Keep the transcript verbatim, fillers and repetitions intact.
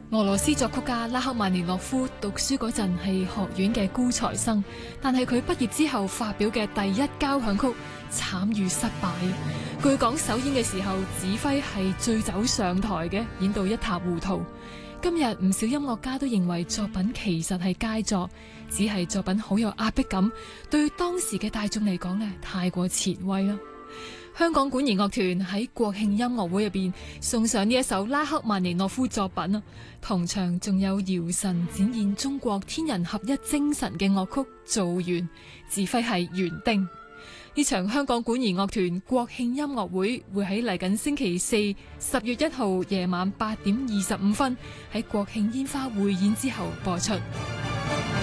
俄羅斯作曲家拉赫曼尼諾夫讀書嗰陣係學院嘅高材生，但係佢畢業之後發表嘅第一交響曲慘遇失敗。據講首演嘅時候指揮係醉酒上台嘅，演到一塌糊塗。今日唔少音樂家都認為作品其實係佳作，只係作品好有壓迫感，對當時嘅大眾嚟講呢，太過前衛啦。香港管弦樂團喺國慶音樂會入邊送上呢一首拉赫曼尼諾夫作品啊，同場仲有姚晨展現中國天人合一精神嘅樂曲《造園》，指揮係園丁。呢場香港管弦樂團國慶音樂會會喺嚟緊星期四十月一號夜晚八點二十五分喺國慶煙花匯演之後播出。